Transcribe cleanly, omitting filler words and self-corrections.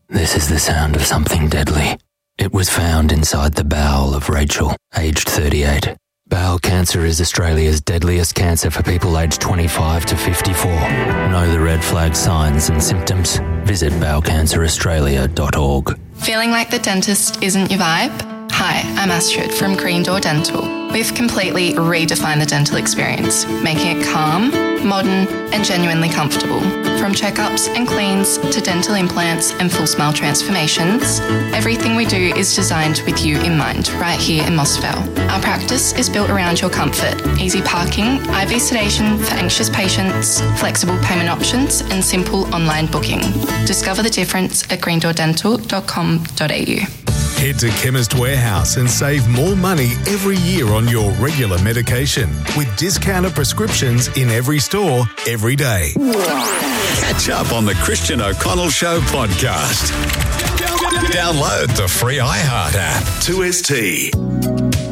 This is the sound of something deadly. It was found inside the bowel of Rachel, aged 38. Bowel cancer is Australia's deadliest cancer for people aged 25 to 54. Know the red flag signs and symptoms? Visit bowelcanceraustralia.org. Feeling like the dentist isn't your vibe? Hi, I'm Astrid from Green Door Dental. We've completely redefined the dental experience, making it calm, modern, and genuinely comfortable. From checkups and cleans to dental implants and full smile transformations, everything we do is designed with you in mind, right here in Moss Vale. Our practice is built around your comfort, easy parking, IV sedation for anxious patients, flexible payment options, and simple online booking. Discover the difference at greendoordental.com.au. Head to Chemist Warehouse and save more money every year on your regular medication with discounted prescriptions in every store, every day. Catch up on the Christian O'Connell Show podcast. Download the free iHeart app. 2ST.